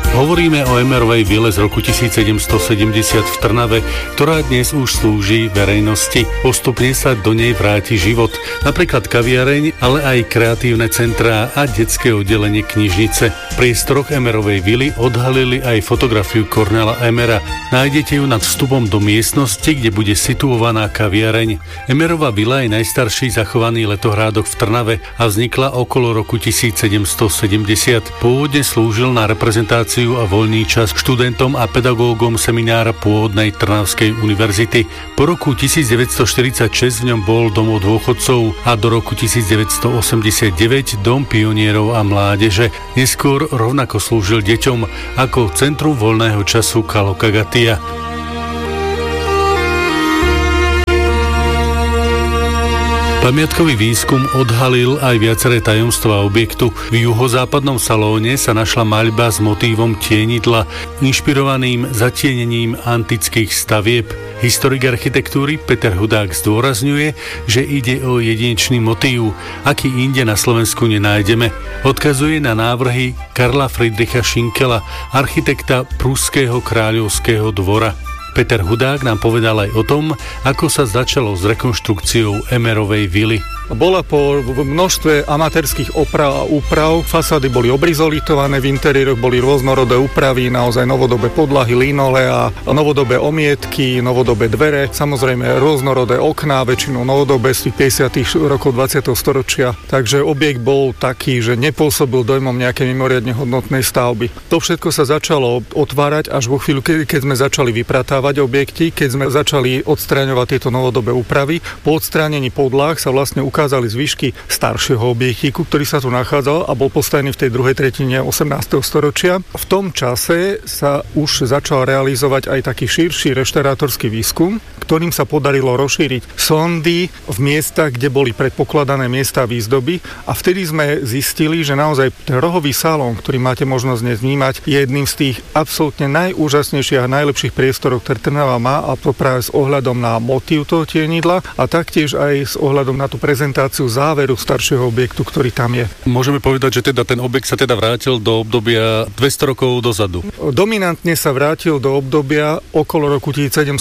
Hovoríme o Emmerovej vile z roku 1770 v Trnave, ktorá dnes už slúži verejnosti. Postupne sa do nej vráti život. Napríklad kaviareň, ale aj kreatívne centrá a detské oddelenie knižnice. V priestoroch Emmerovej vily odhalili aj fotografiu Cornela Emmera. Nájdete ju nad vstupom do miestnosti, kde bude situovaná kaviareň. Emmerova vila je najstarší zachovaný letohrádok v Trnave a vznikla okolo roku 1770. Pôvodne slúžil na reprezentáciu a voľný čas študentom a pedagógom seminára pôvodnej Trnavskej univerzity. Po roku 1946 v ňom bol domov dôchodcov a do roku 1989 dom pionierov a mládeže. Neskôr rovnako slúžil deťom ako centrum voľného času Kalokagatia. Pamiatkový výskum odhalil aj viaceré tajomstvá objektu. V juhozápadnom salóne sa našla maľba s motívom tienidla, inšpirovaným zatienením antických stavieb. Historik architektúry Peter Hudák zdôrazňuje, že ide o jedinečný motív, aký inde na Slovensku nenájdeme. Odkazuje na návrhy Karla Friedricha Schinkela, architekta Pruského kráľovského dvora. Peter Hudák nám povedal aj o tom, ako sa začalo s rekonštrukciou Emmerovej vily. Bola po množstve amatérskych oprav a úprav, fasády boli obrizolitované, v interiéroch boli rôznorodé úpravy, naozaj novodobé podlahy, linolea, novodobé omietky, novodobé dvere, samozrejme rôznorodé okná, väčšinou novodobé z tých 50. rokov 20. storočia. Takže objekt bol taký, že nepôsobil dojmom nejakej mimoriadne hodnotnej stavby. To všetko sa začalo otvárať až vo chvíľu, keď sme začali vypratávať objekty, keď sme začali odstráňovať tieto novodobé úpravy. Po odstránení podlah sa vlastne ukázali zvyšky staršieho objektíku, ktorý sa tu nachádzal a bol postavený v tej druhej tretine 18. storočia. V tom čase sa už začal realizovať aj taký širší reštaurátorský výskum, ktorým sa podarilo rozšíriť sondy v miestach, kde boli predpokladané miesta výzdoby, a vtedy sme zistili, že naozaj ten rohový salón, ktorý máte možnosť dnes vnímať, je jedným z tých absolútne najúžasnejších a najlepších priestorov, ktoré Trnava má, a to práve s ohľadom na motív toho tienidla a taktiež aj s ohľadom na tú prezentáciu záveru staršieho objektu, ktorý tam je. Môžeme povedať, že teda ten objekt sa teda vrátil do obdobia 200 rokov dozadu. Dominantne sa vrátil do obdobia okolo roku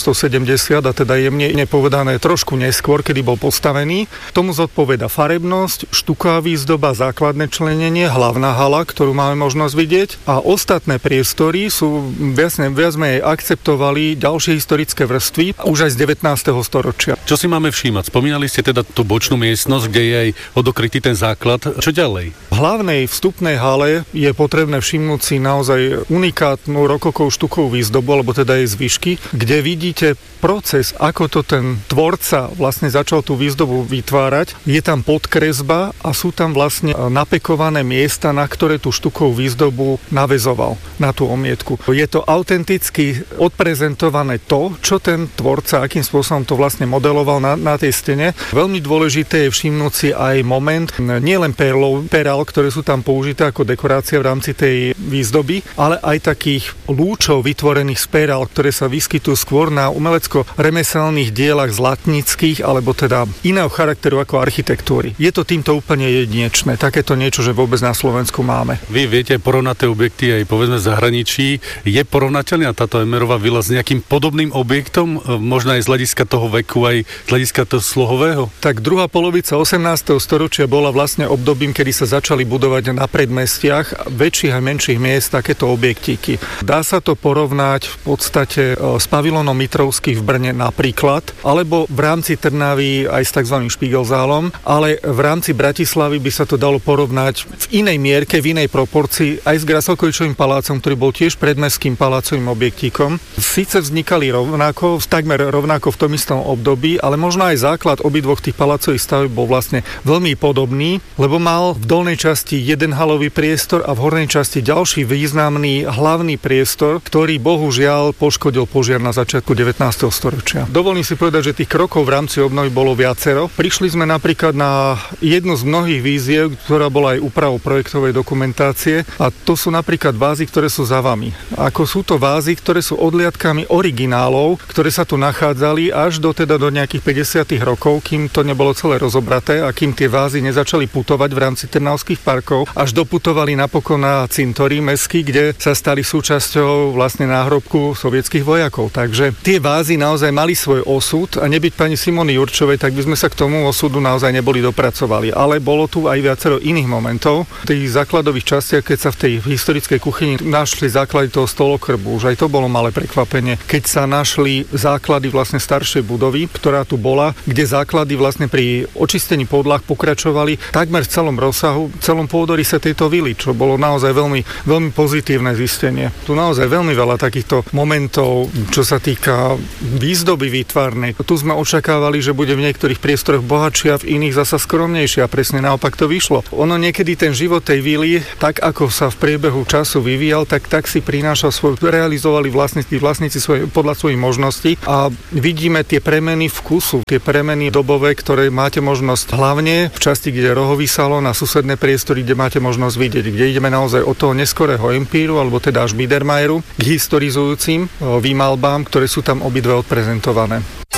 1770, a teda jemne nepovedané trošku neskôr, kedy bol postavený. Tomu zodpoveda farebnosť, štuková výzdoba, základné členenie, hlavná hala, ktorú máme možnosť vidieť, a ostatné priestory sú viac menej akceptovali ďalšie historické vrstvy už aj z 19. storočia. Čo si máme všímať? Spomínali ste teda tú bočnú miestnosť, kde je aj odokrytý ten základ. Čo ďalej? V hlavnej vstupnej hale je potrebné všimnúť si naozaj unikátnu rokokovú štukovú výzdobu, alebo teda jej zvyšky, kde vidíte proces, ako to ten tvorca vlastne začal tú výzdobu vytvárať. Je tam podkresba a sú tam vlastne napekované miesta, na ktoré tú štukovú výzdobu naväzoval, na tú omietku. Je to autenticky odprezentované to, čo ten tvorca, akým spôsobom to vlastne modeloval na tej stene. Veľmi dôležité je všimnúť si aj moment, nielen perál, ktoré sú tam použité ako dekorácia v rámci tej výzdoby, ale aj takých lúčov vytvorených z perál, ktoré sa vyskytujú skôr na umelecko-remeselných dielach zlatnických, alebo teda iného charakteru ako architektúry. Je to týmto úplne jedinečné. Takéto niečo, že vôbec na Slovensku máme. Vy viete porovnať tie objekty aj povedzme v zahraničí. Je porovnateľná táto Emmerová vila s nejakým podobným objektom, možno aj z hľadiska toho veku, aj z hľadiska toho slohového? Tak druhá polovica 18. storočia bola vlastne obdobím, kedy sa začali budovať na predmestiach väčších a menších miest takéto objektíky. Dá sa to porovnať v podstate s pavilónom Mitrovských v Brne napríklad, alebo v rámci Trnavy aj s tzv. Špígelzálom, ale v rámci Bratislavy by sa to dalo porovnať v inej mierke, v inej proporcii aj s Grasalkovičovým palácom, ktorý bol tiež predmestským palácovým objektíkom. Síce vznikali takmer rovnako v tom istom období, ale možno aj základ obidvoch tých palácových stavieb bol vlastne veľmi podobný, lebo mal v dolnej časti jeden halový priestor a v hornej časti ďalší významný hlavný priestor, ktorý bohužiaľ poškodil požiar na začiatku 19. storočia. Dovolím si povedať, že tých krokov v rámci obnovy bolo viacero. Prišli sme napríklad na jednu z mnohých víziev, ktorá bola aj úpravou projektovej dokumentácie, a to sú napríklad vázy, ktoré sú za vami. Ako sú to vázy, ktoré sú odliadkami originálov, ktoré sa tu nachádzali až do nejakých 50. rokov, kým to nebolo celé rozobraté a kým tie vázy nezačali putovať v rámci Trnavských parkov, až doputovali napokon na cintorín mestský, kde sa stali súčasťou vlastne náhrobku sovietských vojakov. Takže tie vázy naozaj mali svoj osud a nebyť pani Simony Jurčovej, tak by sme sa k tomu osudu naozaj neboli dopracovali. Ale bolo tu aj viacero iných momentov. V tých základových častiach, keď sa v tej historickej kuchyni našli základy toho stolokrbu, už aj to bolo malé prekvapenie, keď sa našli základy vlastne staršej budovy, ktorá tu bola, kde základy vlastne pri očistení podlah pokračovali takmer v celom rozsahu, v celom pôdorise tejto vily, čo bolo naozaj veľmi, veľmi pozitívne zistenie. Tu naozaj veľmi veľa takýchto momentov, čo sa týka výzdoby výtvarnej. Tu sme očakávali, že bude v niektorých priestoroch bohatšia, v iných zasa skromnejšia, a presne naopak to vyšlo. Ono niekedy ten život tej vily, tak ako sa v priebehu času vyvíjal, tak si prinášal realizovali vlastníci podľa svojich možností a vidíme tie premeny vkusu, tie premeny dobové, ktoré máte možnosť hlavne v časti, kde je rohový salón a susedné priestory, kde máte možnosť vidieť, kde ideme naozaj od toho neskorého empíru, alebo teda až Biedermeieru, k historizujúcim výmalbám, ktoré sú tam obidve odprezentované.